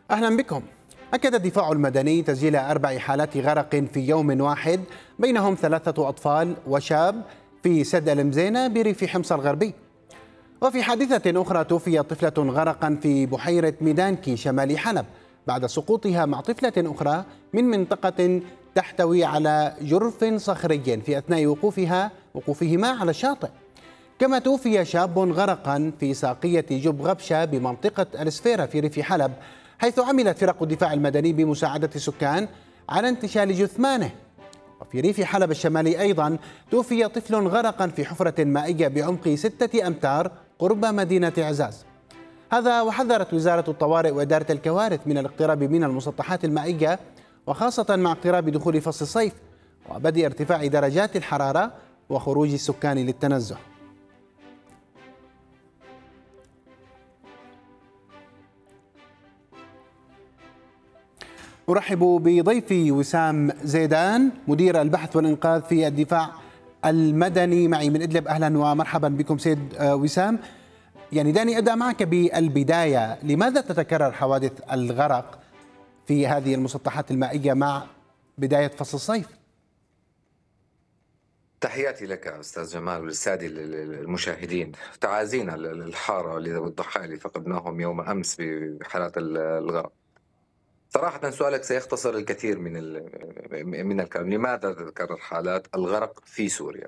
أهلا بكم. أكد الدفاع المدني تسجيل 4 حالات غرق في يوم واحد، بينهم 3 أطفال وشاب في سد المزينة بريف حمص الغربي. وفي حادثة أخرى توفي طفلة غرقا في بحيرة ميدانكي شمال حلب بعد سقوطها مع طفلة أخرى من منطقة تحتوي على جرف صخري في أثناء وقوفهما على الشاطئ. كما توفي شاب غرقا في ساقية جب غبشة بمنطقة السفيرة في ريف حلب، حيث عملت فرق الدفاع المدني بمساعدة السكان على انتشال جثمانه. وفي ريف حلب الشمالي أيضا توفي طفل غرقا في حفرة مائية بعمق 6 أمتار قرب مدينة عزاز. هذا وحذرت وزارة الطوارئ وإدارة الكوارث من الاقتراب من المسطحات المائية، وخاصة مع اقتراب دخول فصل الصيف وبدء ارتفاع درجات الحرارة وخروج السكان للتنزه. أرحب بضيفي وسام زيدان مدير البحث والإنقاذ في الدفاع المدني معي من إدلب. أهلا ومرحبا بكم سيد وسام. دعني أبدأ معك بالبداية، لماذا تتكرر حوادث الغرق في هذه المسطحات المائية مع بداية فصل الصيف؟ تحياتي لك أستاذ جمال وللسادة المشاهدين. تعازينا للحارة والضحايا اللي فقدناهم يوم أمس بحالات الغرق. صراحة سؤالك سيختصر الكثير من الكلام. لماذا تتكرر حالات الغرق في سوريا؟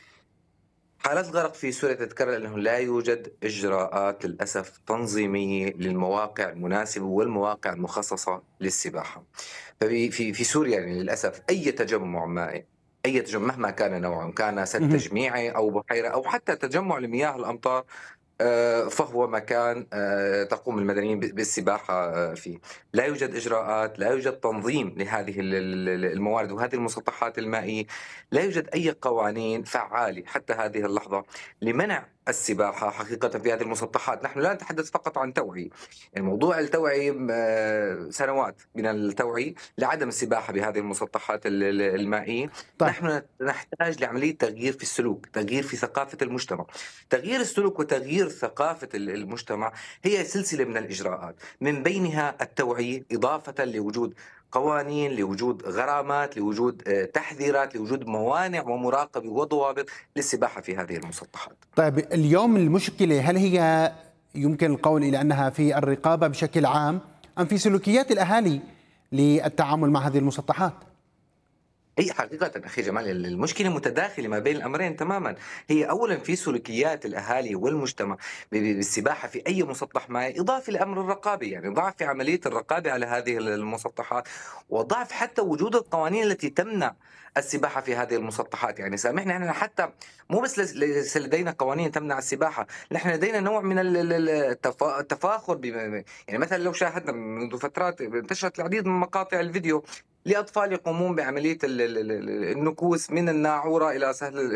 حالات الغرق في سوريا تتكرر لأنه لا يوجد إجراءات للأسف تنظيمية للمواقع المناسبة والمواقع المخصصة للسباحة. في سوريا يعني للأسف أي تجمع مائي، أي تجمع مهما كان نوعه، كان سد تجميعي أو بحيرة أو حتى تجمع لمياه الأمطار، فهو مكان تقوم المدنيين بالسباحة فيه. لا يوجد إجراءات، لا يوجد تنظيم لهذه الموارد وهذه المسطحات المائية. لا يوجد أي قوانين فعالة حتى هذه اللحظة لمنع السباحة حقيقة في هذه المسطحات. نحن لا نتحدث فقط عن توعية، يعني موضوع التوعية سنوات من التوعية لعدم السباحة بهذه المسطحات المائية. طيب. نحن نحتاج لعملية تغيير في السلوك، تغيير في ثقافة المجتمع. تغيير السلوك وتغيير ثقافة المجتمع هي سلسلة من الإجراءات، من بينها التوعية، إضافة لوجود قوانين، لوجود غرامات، لوجود تحذيرات، لوجود موانع ومراقبة وضوابط للسباحة في هذه المسطحات. طيب، اليوم المشكلة هل هي يمكن القول إلى أنها في الرقابة بشكل عام أم في سلوكيات الأهالي للتعامل مع هذه المسطحات؟ هي حقيقة أخي جمال المشكلة متداخلة ما بين الأمرين تماما. هي أولا في سلوكيات الأهالي والمجتمع بالسباحة في أي مسطح مائي، إضافة لأمر الرقابة، يعني ضعف في عملية الرقابة على هذه المسطحات، وضعف حتى وجود القوانين التي تمنع السباحة في هذه المسطحات. يعني سامحني، احنا حتى مو بس ليس لدينا قوانين تمنع السباحة، نحن لدينا نوع من التفاخر يعني مثلا لو شاهدنا منذ فترات انتشرت العديد من مقاطع الفيديو لأطفال يقومون بعملية النكوس من الناعورة إلى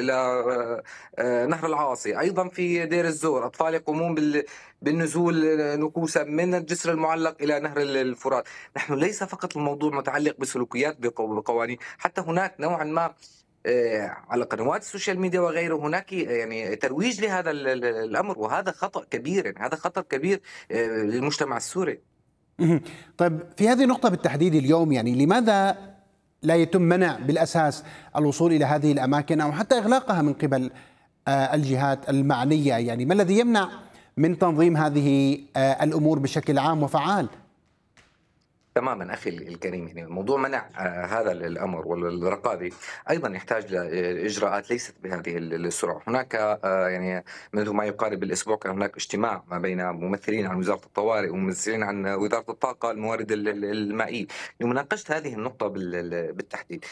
نهر العاصي. أيضا في دير الزور أطفال يقومون بالنزول نكوسا من الجسر المعلق إلى نهر الفرات. نحن ليس فقط الموضوع متعلق بسلوكيات بقوانين، حتى هناك نوعا ما على قنوات السوشيال ميديا وغيره هناك يعني ترويج لهذا الأمر، وهذا خطأ كبير، يعني هذا خطر كبير للمجتمع السوري. طيب، في هذه النقطة بالتحديد اليوم لماذا لا يتم منع بالأساس الوصول إلى هذه الأماكن أو حتى إغلاقها من قبل الجهات المعنية؟ ما الذي يمنع من تنظيم هذه الأمور بشكل عام وفعال؟ تماما أخي الكريم، يعني موضوع منع هذا الأمر والرقابة أيضا يحتاج لإجراءات ليست بهذه السرعة. هناك يعني منذ ما يقارب الأسبوع كان هناك اجتماع ما بين ممثلين عن وزارة الطوارئ وممثلين عن وزارة الطاقة الموارد المائية لمناقشة هذه النقطة بالتحديد،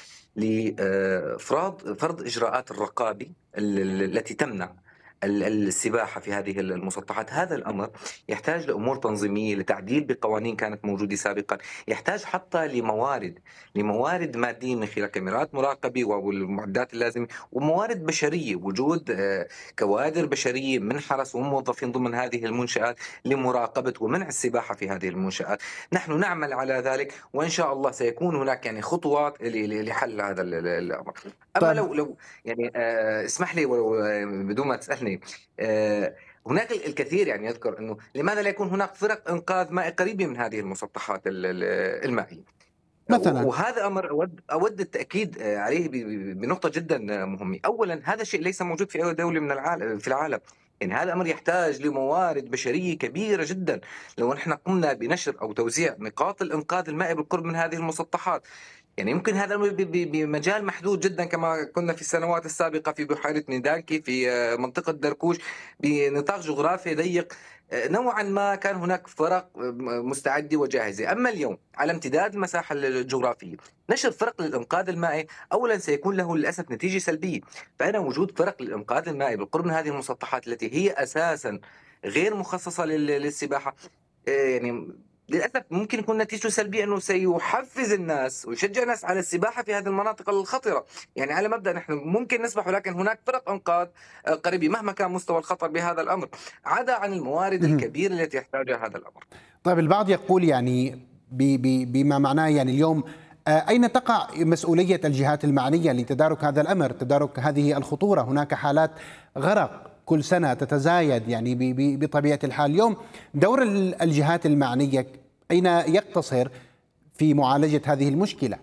فرض إجراءات الرقابة التي تمنع السباحة في هذه المسطحات. هذا الأمر يحتاج لأمور تنظيمية، لتعديل بقوانين كانت موجودة سابقا، يحتاج حتى لموارد مادية من خلال كاميرات مراقبة والمعدات اللازمة، وموارد بشرية، وجود كوادر بشرية من حرس وموظفين ضمن هذه المنشآت لمراقبة ومنع السباحة في هذه المنشآت. نحن نعمل على ذلك، وإن شاء الله سيكون هناك يعني خطوات لحل هذا الأمر. أما طيب. لو يعني اسمح لي ولو بدون ما تسألني، هناك الكثير يعني يذكر أنه لماذا لا يكون هناك فرق إنقاذ مائي قريبة من هذه المسطحات المائية. مثلا. وهذا أمر أود التأكيد عليه بنقطة جدا مهمة. أولا هذا شيء ليس موجود في أي دولة من العالم في العالم. يعني هذا أمر يحتاج لموارد بشرية كبيرة جدا. لو نحن قمنا بنشر أو توزيع نقاط الإنقاذ المائي بالقرب من هذه المسطحات، يعني يمكن هذا الأمر بمجال محدود جدا كما كنا في السنوات السابقة في بحيرة نيدانكي في منطقة دركوش بنطاق جغرافي ضيق. نوعا ما كان هناك فرق مستعدة وجاهزة. أما اليوم على امتداد المساحة الجغرافية نشر فرق للإنقاذ المائي أولا سيكون له للأسف نتيجة سلبية. فأنا وجود فرق للإنقاذ المائي بالقرب من هذه المسطحات التي هي أساسا غير مخصصة للسباحة، يعني للاسف ممكن يكون نتيجته سلبيه، انه سيحفز الناس ويشجع الناس على السباحه في هذه المناطق الخطره. يعني على مبدا نحن ممكن نسبح، ولكن هناك فرق انقاذ قريبه مهما كان مستوى الخطر بهذا الامر، عدا عن الموارد الكبيره التي يحتاجها هذا الامر. طيب البعض يقول يعني بما معناه يعني اليوم أين تقع مسؤولية الجهات المعنية لتدارك هذا الأمر، تدارك هذه الخطورة؟ هناك حالات غرق كل سنة تتزايد يعني بطبيعة الحال. اليوم دور الجهات المعنية أين يقتصر في معالجة هذه المشكلة؟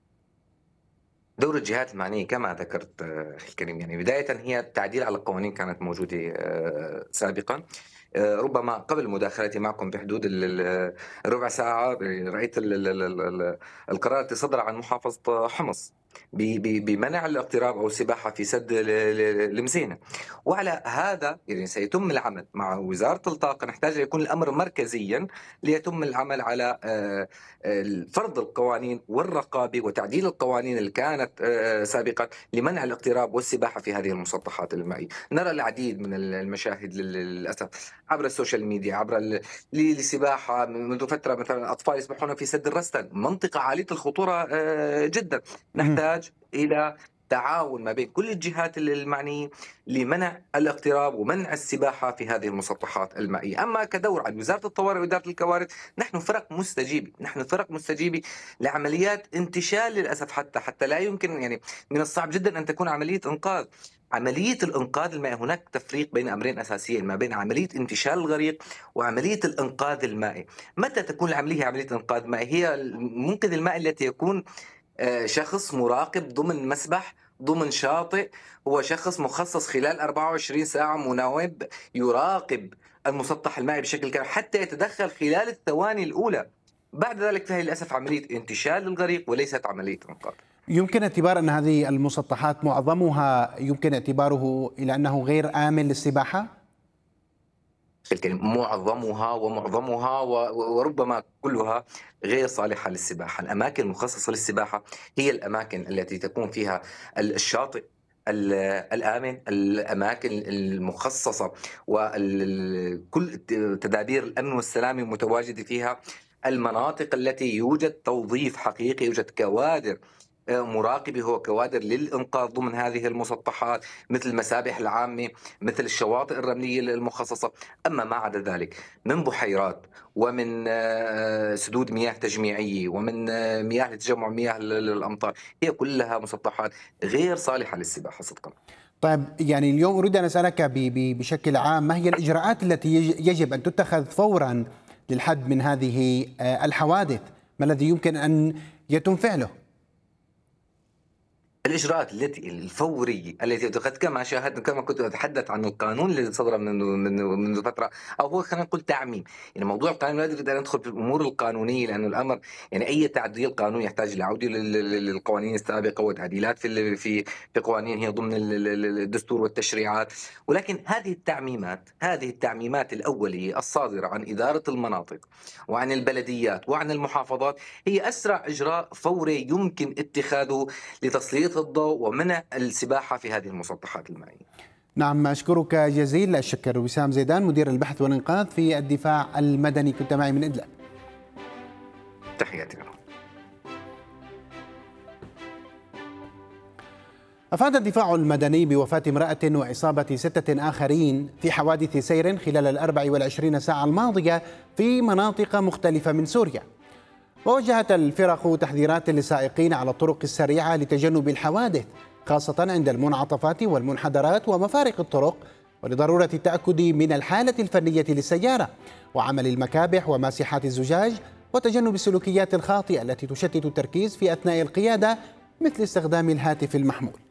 دور الجهات المعنية كما ذكرت أخي الكريم، يعني بداية هي التعديل على القوانين كانت موجودة سابقا. ربما قبل مداخلتي معكم بحدود الربع ساعة رأيت القرار الذي صدر عن محافظة حمص بمنع الاقتراب أو السباحة في سد المزينة. وعلى هذا يعني سيتم العمل مع وزارة الطاقة. نحتاج أن يكون الأمر مركزيا ليتم العمل على فرض القوانين والرقابة وتعديل القوانين اللي كانت سابقا لمنع الاقتراب والسباحة في هذه المسطحات المائية. نرى العديد من المشاهد للأسف عبر السوشيال ميديا، عبر السباحة منذ فترة، مثلا أطفال يسبحون في سد الرستن، منطقة عالية الخطورة جدا. نحتاج إلى تعاون ما بين كل الجهات المعنية لمنع الاقتراب ومنع السباحة في هذه المسطحات المائية. أما كدور عن وزارة الطوارئ وإدارة الكوارث، نحن فرق مستجيبة لعمليات انتشال للأسف. حتى لا يمكن، يعني من الصعب جدا أن تكون عملية إنقاذ. عملية الإنقاذ المائي هناك تفريق بين أمرين أساسيين، ما بين عملية انتشال الغريق وعملية الإنقاذ المائي. متى تكون العملية عملية إنقاذ مائي؟ هي المنقذ المائي التي يكون شخص مراقب ضمن مسبح ضمن شاطئ، هو شخص مخصص خلال 24 ساعة مناوب يراقب المسطح المائي بشكل كامل حتى يتدخل خلال الثواني الأولى. بعد ذلك فهي للأسف عملية انتشال الغريق وليست عملية إنقاذ. يمكن اعتبار أن هذه المسطحات معظمها يمكن اعتباره إلى أنه غير آمن للسباحة؟ معظمها وربما كلها غير صالحة للسباحة. الأماكن المخصصة للسباحة هي الأماكن التي تكون فيها الشاطئ الآمن، الأماكن المخصصة وكل تدابير الأمن والسلامة متواجدة فيها، المناطق التي يوجد توظيف حقيقي، يوجد كوادر مراقبة وكوادر للإنقاذ ضمن هذه المسطحات، مثل المسابح العامة، مثل الشواطئ الرملية المخصصة. أما ما عدا ذلك من بحيرات ومن سدود مياه تجميعية ومن مياه لتجمع مياه الأمطار، هي كلها مسطحات غير صالحة للسباحة صدقا. طيب يعني اليوم أريد أن أسألك بشكل عام، ما هي الإجراءات التي يجب أن تتخذ فورا للحد من هذه الحوادث؟ ما الذي يمكن أن يتم فعله؟ الإجراءات الفورية التي اتخذت كما كنت أتحدث عن القانون الذي صدر منذ فترة، أو هو خلينا نقول تعميم. يعني موضوع القانون لا يريد أن ندخل في الأمور القانونية، لأن الأمر يعني أي تعديل قانوني يحتاج لعودة للقوانين السابقة وتعديلات في قوانين هي ضمن الدستور والتشريعات. ولكن هذه التعميمات الأولية الصادرة عن إدارة المناطق وعن البلديات وعن المحافظات هي أسرع إجراء فوري يمكن اتخاذه لتسليط الضوء ومنع السباحة في هذه المسطحات المائية. نعم، أشكرك جزيل الشكر. وسام زيدان، مدير البحث والإنقاذ في الدفاع المدني، كنت معي من إدلب. تحياتي لكم. أفاد الدفاع المدني بوفاة امرأة وإصابة 6 آخرين في حوادث سير خلال 24 ساعة الماضية في مناطق مختلفة من سوريا. ووجهت الفرق تحذيرات للسائقين على الطرق السريعة لتجنب الحوادث، خاصة عند المنعطفات والمنحدرات ومفارق الطرق، ولضرورة التأكد من الحالة الفنية للسيارة وعمل المكابح وماسحات الزجاج وتجنب السلوكيات الخاطئة التي تشتت التركيز في أثناء القيادة مثل استخدام الهاتف المحمول.